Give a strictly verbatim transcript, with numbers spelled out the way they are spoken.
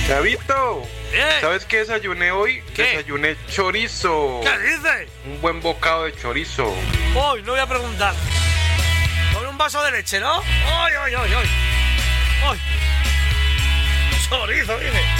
Gabito, ¿Eh? ¿sabes qué desayuné hoy? ¿Qué? Desayuné chorizo. ¿Qué dices? Un buen bocado de chorizo. Hoy no voy a preguntar. Con un vaso de leche, ¿no? ¡Ay, ay, ay, ay! ¡Ay! Chorizo, dije.